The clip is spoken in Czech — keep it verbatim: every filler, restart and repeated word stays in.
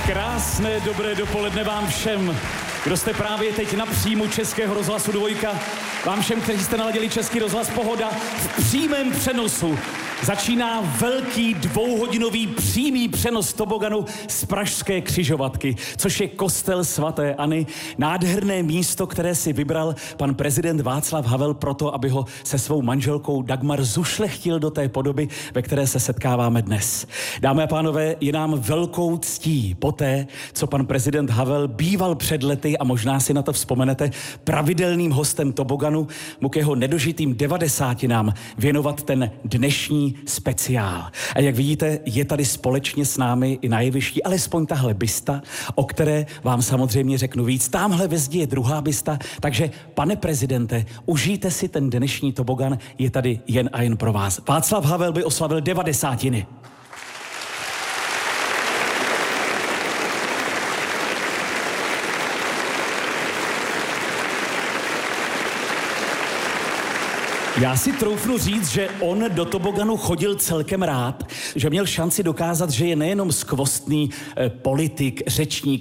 Krásné dobré dopoledne vám všem, kdo jste právě teď na příjmu Českého rozhlasu Dvojka. Vám všem, kteří jste naladili Český rozhlas Pohoda, v přímém přenosu začíná velký dvouhodinový přímý přenos toboganu z pražské Křižovatky, což je kostel svaté Anny, nádherné místo, které si vybral pan prezident Václav Havel proto, aby ho se svou manželkou Dagmar zušlechtil do té podoby, ve které se setkáváme dnes. Dámy a pánové, je nám velkou ctí poté, co pan prezident Havel býval před lety, a možná si na to vzpomenete, pravidelným hostem toboganu, mu k jeho nedožitým devadesátinám věnovat ten dnešní speciál. A jak vidíte, je tady společně s námi i na jevišti alespoň tahle bysta, o které vám samozřejmě řeknu víc. Támhle ve zdi je druhá bysta, takže pane prezidente, užijte si ten dnešní tobogan, je tady jen a jen pro vás. Václav Havel by oslavil devadesátiny. Já si troufnu říct, že on do toboganu chodil celkem rád, že měl šanci dokázat, že je nejenom skvostný eh, politik, řečník,